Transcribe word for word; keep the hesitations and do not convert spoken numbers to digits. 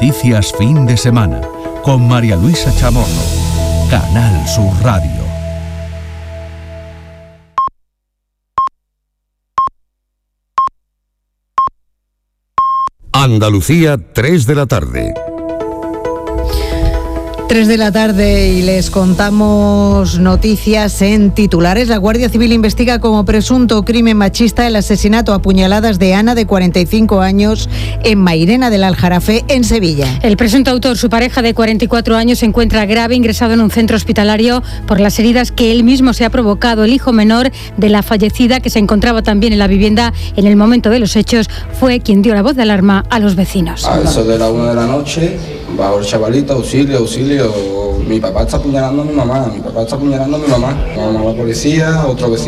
Noticias fin de semana con María Luisa Chamorro. Canal Sur Radio. Andalucía, tres de la tarde. tres de la tarde y les contamos noticias en titulares. La Guardia Civil investiga como presunto crimen machista el asesinato a puñaladas de Ana, de cuarenta y cinco años, en Mairena del Aljarafe, en Sevilla. El presunto autor, su pareja de cuarenta y cuatro años, se encuentra grave, ingresado en un centro hospitalario por las heridas que él mismo se ha provocado. El hijo menor de la fallecida, que se encontraba también en la vivienda en el momento de los hechos, fue quien dio la voz de alarma a los vecinos. A eso de la una de la noche, bajo el chavalito, auxilio, auxilio. Mi papá está apuñalando a mi mamá, mi papá está apuñalando a mi mamá. Llamamos a la policía, otro vecino